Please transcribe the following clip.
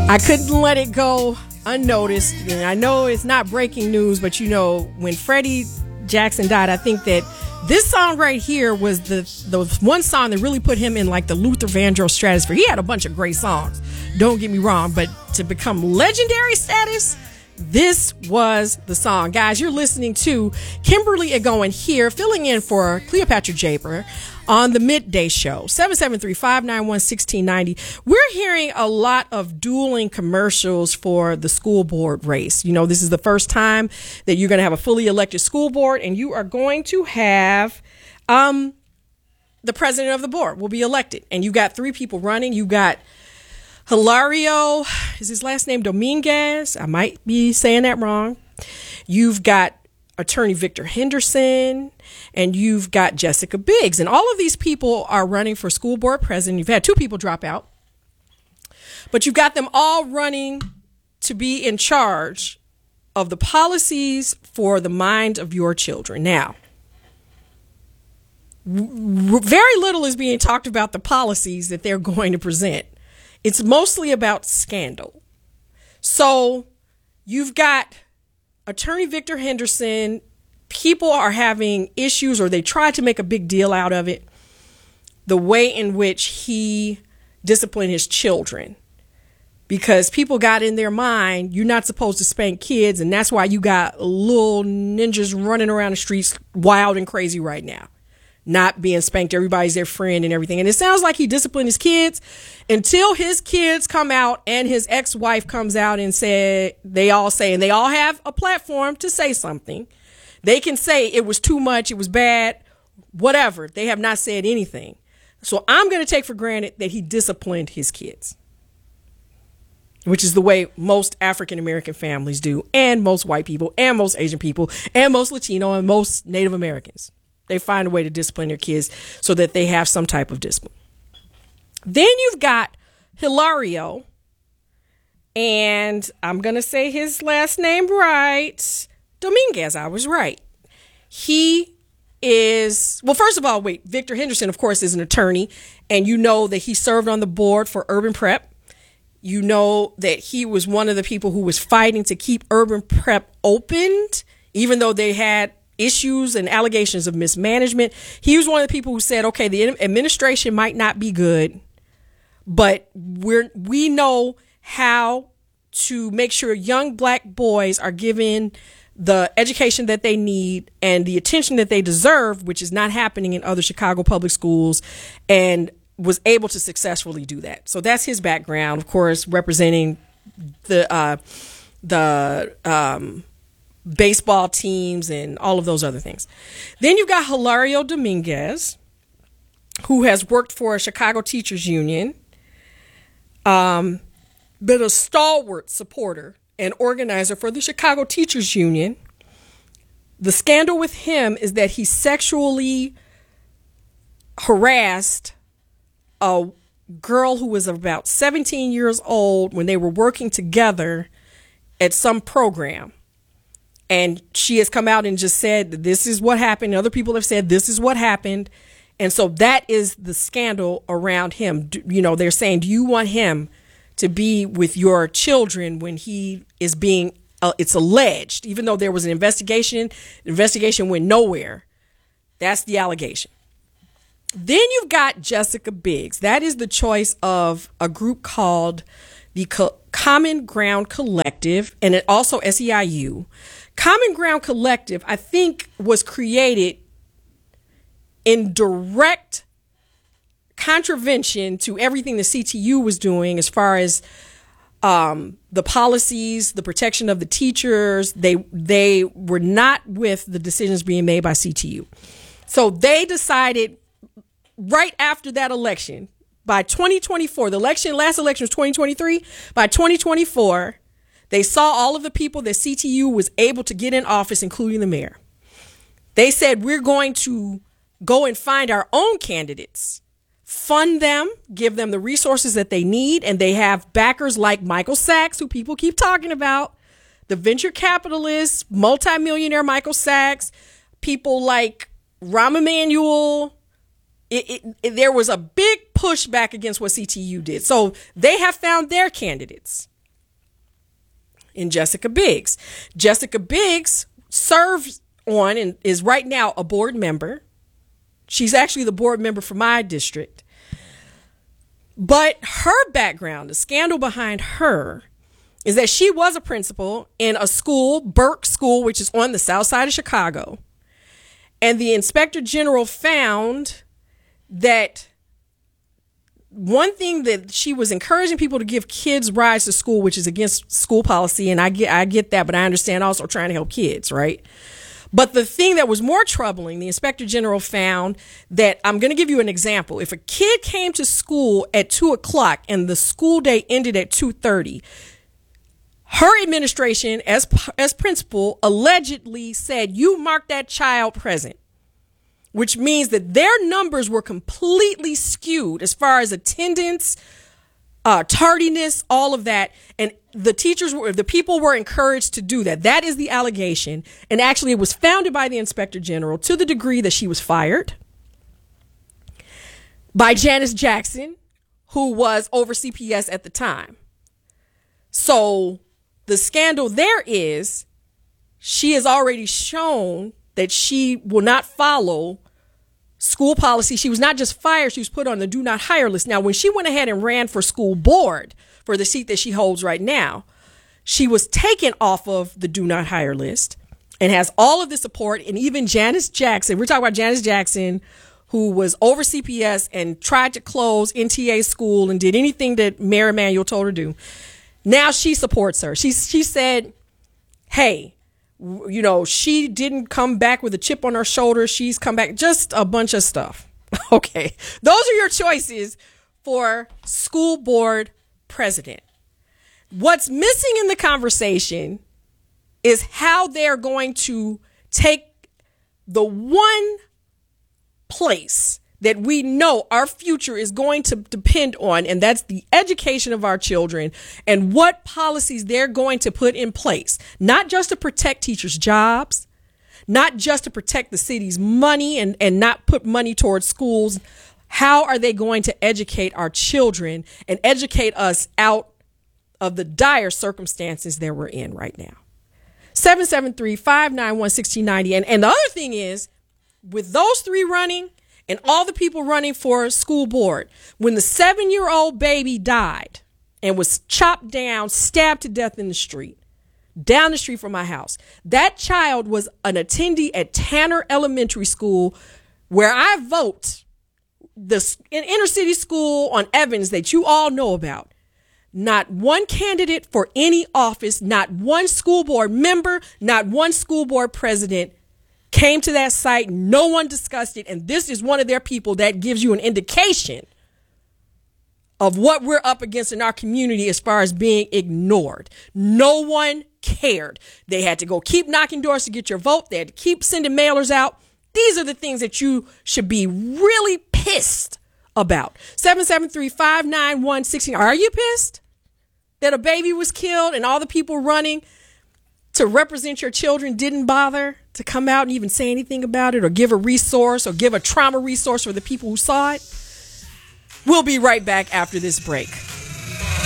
I couldn't let it go unnoticed. And I know it's not breaking news, but you know, when Freddie Jackson died, I think that this song right here was the one song that really put him in like the Luther Vandross stratosphere. He had a bunch of great songs, don't get me wrong, but to become legendary status, this was the song. Guys, you're listening to Kimberly Egoin here, filling in for Cleopatra Jaber on the Midday Show, 773-591-1690. We're hearing a lot of dueling commercials for the school board race. You know, this is the first time that you're going to have a fully elected school board, and you are going to have the president of the board will be elected. And you got three people running. You got Hilario, is his last name Dominguez? I might be saying that wrong. You've got attorney Victor Henderson, and you've got Jessica Biggs. And all of these people are running for school board president. You've had two people drop out, but you've got them all running to be in charge of the policies for the mind of your children. Now, very little is being talked about the policies that they're going to present. It's mostly about scandal. So you've got attorney Victor Henderson. People are having issues, or they tried to make a big deal out of it, the way in which he disciplined his children. Because people got in their mind, you're not supposed to spank kids, and that's why you got little ninjas running around the streets wild and crazy right now. Not being spanked, everybody's their friend and everything. And it sounds like he disciplined his kids until his kids come out and his ex-wife comes out and said, they all have a platform to say something. They can say it was too much, it was bad, whatever. They have not said anything. So I'm going to take for granted that he disciplined his kids, which is the way most African-American families do, and most white people, and most Asian people, and most Latino, and most Native Americans. They find a way to discipline their kids so that they have some type of discipline. Then you've got Hilario, and I'm going to say his last name right. Dominguez, I was right. He is, well, first of all, Victor Henderson, of course, is an attorney, and you know that he served on the board for Urban Prep. You know that he was one of the people who was fighting to keep Urban Prep opened, even though they had issues and allegations of mismanagement. He was one of the people who said, okay, the administration might not be good, but we know how to make sure young black boys are given the education that they need and the attention that they deserve, which is not happening in other Chicago public schools, and was able to successfully do that. So that's his background, of course, representing the baseball teams and all of those other things. Then you've got Hilario Dominguez, who has worked for a Chicago Teachers Union, been a stalwart supporter and organizer for the Chicago Teachers Union. The scandal with him is that he sexually harassed a girl who was about 17 years old when they were working together at some program. And she has come out and just said that this is what happened. Other people have said this is what happened. And so that is the scandal around him. You know, they're saying, do you want him to be with your children when he is being, it's alleged, even though there was an investigation went nowhere. That's the allegation. Then you've got Jessica Biggs. That is the choice of a group called the Common Ground Collective, and it also SEIU. Common Ground Collective, I think, was created in direct contravention to everything the CTU was doing as far as the policies, the protection of the teachers. They were not with the decisions being made by CTU. So they decided right after that election, by 2024, last election was 2023, by 2024, they saw all of the people that CTU was able to get in office, including the mayor. They said, we're going to go and find our own candidates, fund them, give them the resources that they need. And they have backers like Michael Sachs, who people keep talking about, the venture capitalists, multimillionaire Michael Sachs, people like Rahm Emanuel. There was a big pushback against what CTU did. So they have found their candidates. in Jessica Biggs. Jessica Biggs serves on and is right now a board member. She's actually the board member for my district. But her background, the scandal behind her, is that she was a principal in a school, Burke School, which is on the south side of Chicago. And the inspector general found that one thing that she was encouraging people to give kids rides to school, which is against school policy. And I get that, but I understand also trying to help kids, right? But the thing that was more troubling, the inspector general found that, I'm going to give you an example. If a kid came to school at 2:00 and the school day ended at 2:30, her administration as principal allegedly said, you mark that child present, which means that their numbers were completely skewed as far as attendance, tardiness, all of that. And the people were encouraged to do that. That is the allegation. And actually it was founded by the inspector general to the degree that she was fired by Janice Jackson, who was over CPS at the time. So the scandal there is she has already shown that she will not follow school policy. She was not just fired, she was put on the do not hire list. Now, when she went ahead and ran for school board for the seat that she holds right now, she was taken off of the do not hire list and has all of the support. And even Janice Jackson, we're talking about Janice Jackson, who was over CPS and tried to close NTA school and did anything that Mayor Emanuel told her to do. Now she supports her. She said, hey, you know, she didn't come back with a chip on her shoulder. She's come back, just a bunch of stuff. Okay. Those are your choices for school board president. What's missing in the conversation is how they're going to take the one place that we know our future is going to depend on, and that's the education of our children and what policies they're going to put in place, not just to protect teachers' jobs, not just to protect the city's money and not put money towards schools. How are they going to educate our children and educate us out of the dire circumstances that we're in right now? 773-591-1690. And the other thing is, with those three running, and all the people running for school board, when the 7-year-old baby died and was chopped down, stabbed to death in the street, down the street from my house, that child was an attendee at Tanner Elementary School, where I vote, the inner city school on Evans that you all know about. Not one candidate for any office, not one school board member, not one school board president came to that site. No one discussed it. And this is one of their people that gives you an indication of what we're up against in our community as far as being ignored. No one cared. They had to go keep knocking doors to get your vote. They had to keep sending mailers out. These are the things that you should be really pissed about. 773-591-16. Are you pissed that a baby was killed and all the people running to represent your children didn't bother to come out and even say anything about it or give a resource or give a trauma resource for the people who saw it? We'll be right back after this break.